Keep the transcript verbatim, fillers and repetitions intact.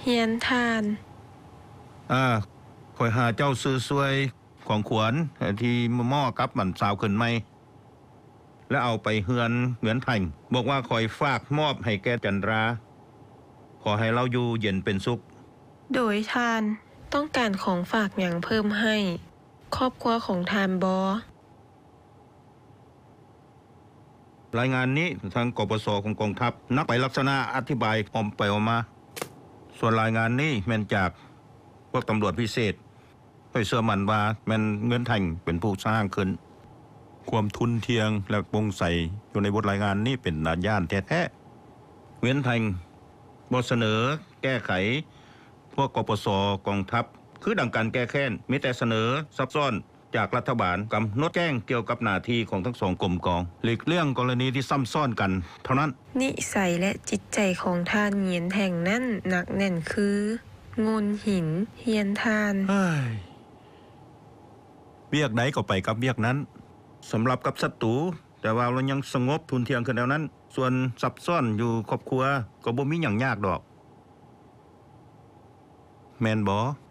เฮียนทานอ่าข่อยหาเจ้าซื้อซวยของขวัญที่หม้อกับมันสาวขึ้นใหม่แล้วเอาไปเฮือนเหมือนไผ่บอกว่าข่อยฝากมอบให้แกจันราขอให้เราอยู่เย็นเป็นสุขโดยทานต้องการของฝากอย่างเพิ่มให้ครอบครัวของทานบอรายงานนี้ทางกปสของกองทัพนักไปลักษณะอธิบายอมไปออกมาส่วนรายงานนี้แม่นจากพวกตำรวจพิเศษไปเชื่อมันว่าแม่นเงินแท่งเป็นผู้สร้างขึ้นความทุนเทียงและปงใสอยู่ในบทรายงานนี้เป็นนาย่านแท้ๆเงินแท่งบ่เสนอแก้ไขพวกกปสกองทัพคือดังการแก้แค้นมีแต่เสนอซับซ้อนจากรัฐบาลกำหนดแจ้งเกี่ยวกับหน้าที่ของทั้งสองกรมกองหลีกเลี่ยงกรณีที่ซ้ำซ้อนกันเท่านั้นนิสัยและจิตใจของท่านเหยียนแห่งนั้นหนักแน่นคืองนหินเฮียนทานเฮ้ยเวียกไหนก็ไปกับเวียกนั้นสำหรับกับศัตรูแต่ว่าเรายังสงบทุนเทียงขึ้นแล้วนั้นส่วนซับซ้อนอยู่ครอบครัวก็บ่มีหยังยากดอกแม่นบ่